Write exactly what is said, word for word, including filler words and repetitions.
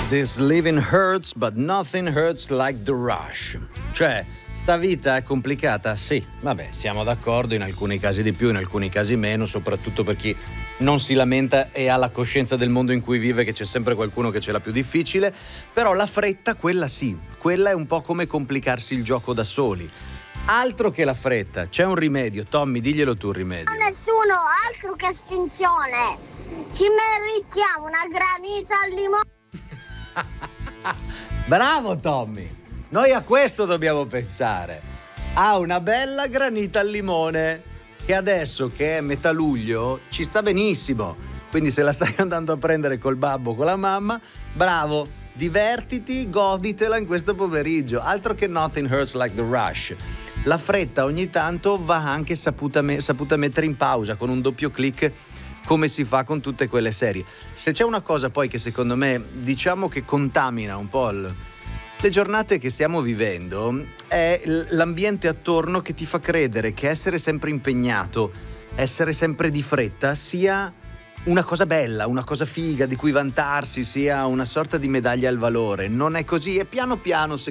This living hurts, but nothing hurts like the rush. Cioè, sta vita è complicata? Sì, vabbè, siamo d'accordo, in alcuni casi di più, in alcuni casi meno, soprattutto per chi non si lamenta e ha la coscienza del mondo in cui vive, che c'è sempre qualcuno che ce l'ha più difficile, però la fretta, quella sì, quella è un po' come complicarsi il gioco da soli. Altro che la fretta, c'è un rimedio. Tommy, diglielo tu il rimedio. Nessuno, altro che estinzione. Ci meritiamo una granita al limone. Bravo Tommy, noi a questo dobbiamo pensare, a una bella granita al limone, che adesso che è metà luglio ci sta benissimo, quindi se la stai andando a prendere col babbo, con la mamma, bravo, divertiti, goditela in questo pomeriggio. Altro che nothing hurts like the rush. La fretta ogni tanto va anche saputa, me- saputa mettere in pausa con un doppio click, come si fa con tutte quelle serie. Se c'è una cosa poi che secondo me diciamo che contamina un po' il, le giornate che stiamo vivendo, è l'ambiente attorno che ti fa credere che essere sempre impegnato, essere sempre di fretta sia una cosa bella, una cosa figa di cui vantarsi, sia una sorta di medaglia al valore. Non è così, e piano piano